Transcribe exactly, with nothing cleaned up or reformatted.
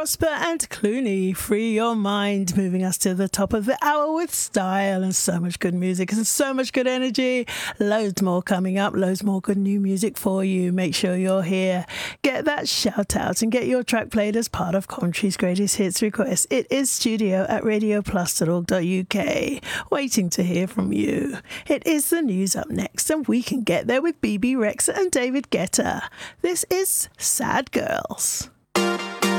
Prosper and Clooney, Free Your Mind, moving us to the top of the hour with style and so much good music and so much good energy. Loads more coming up, loads more good new music for you. Make sure you're here. Get that shout out and get your track played as part of Country's Greatest Hits request. It is studio at radio plus dot org dot U K, waiting to hear from you. It is the news up next, and we can get there with B B Rexa and David Guetta. This is Sad Girls.